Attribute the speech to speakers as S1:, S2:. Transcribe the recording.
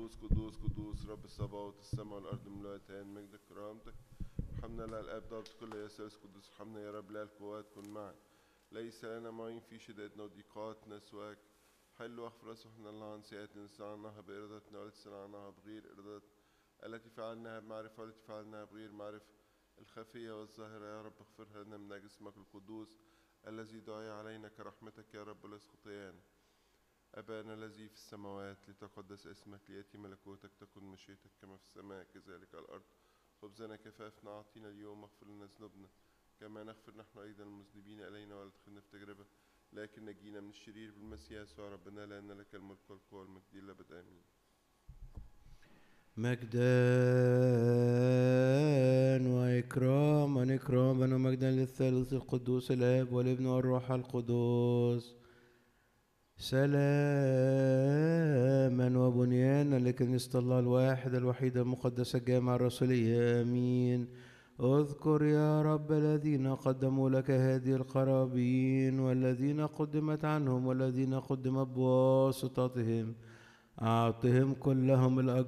S1: قدوس قدوس قدوس رب الصباوت، السماء والأرض ملوءتان مجد كرامتك. ارحمنا لا الآب ضابط كل يسوس قدوس، ارحمنا يا رب لا القوات كن معك. ليس لنا معين في شدتنا وضيقاتنا سواك. حل واغفر اسمحنا الله عن سيئاتنا صنعناها بإرادتنا والتي صنعناها بغير إرادتنا، التي فعلناها بمعرفة والتي فعلناها بغير معرفة، الخفية والظاهرة يا رب اغفرها لنا من أجل اسمك القدوس الذي دعي علينا كرحمتك يا رب ليس خطيان. أبانا الذي في السماوات لتقدس اسمك، ليأتي ملكوتك، تكن مشيئتك كما في السماء كذلك على الأرض. خبزنا كفافنا أعطينا اليوم، واغفر لنا ذنوبنا كما نغفر نحن أيضا المذنبين إلينا، ولا تدخلنا في تجربة لكن نجينا من الشرير بالمسيح يسوع ربنا، لأن لك الملك والقوة والمجد إلى الأبد آمين.
S2: مجدا وإكراما ومجدا للثالوث القدوس الآب والابن والروح القدس، سلاما وبنيانا لكنيسة الله الواحد الوحيد المقدس الجامع الرسولية. آمين. اذكر يا رب الذين قدموا لك هذه القرابين، والذين قدمت عنهم، والذين قدمت بواسطتهم، أعطهم كلهم الأجر